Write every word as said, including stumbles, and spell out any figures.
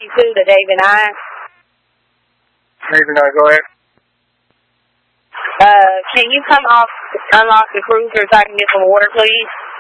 you to the David I. David I, go ahead. Uh, can you come off, unlock the cruiser so I can get some water, please?